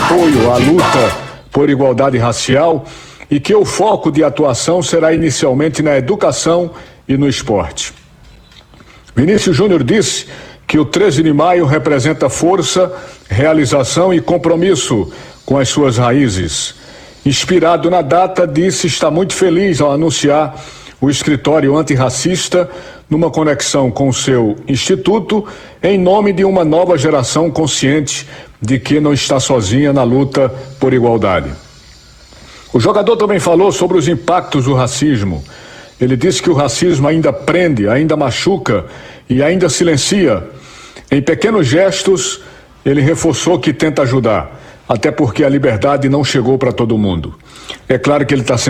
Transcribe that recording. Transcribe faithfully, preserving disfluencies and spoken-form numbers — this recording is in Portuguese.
apoio à luta por igualdade racial e que o foco de atuação será inicialmente na educação e no esporte. Vinícius Júnior disse que o treze de maio representa força, realização e compromisso com as suas raízes. Inspirado na data, disse estar muito feliz ao anunciar o escritório antirracista numa conexão com o seu instituto, em nome de uma nova geração consciente de que não está sozinha na luta por igualdade. O jogador também falou sobre os impactos do racismo. Ele disse que o racismo ainda prende, ainda machuca e ainda silencia. Em pequenos gestos, ele reforçou que tenta ajudar, até porque a liberdade não chegou para todo mundo. É claro que ele está sendo